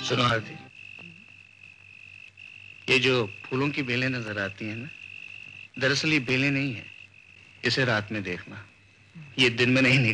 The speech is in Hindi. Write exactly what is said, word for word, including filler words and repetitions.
सुनो आरती, ये जो फूलों की बेलें नजर आती हैं ना, दरअसल ये बेलें नहीं है। इसे रात में देखना, ये दिन में नहीं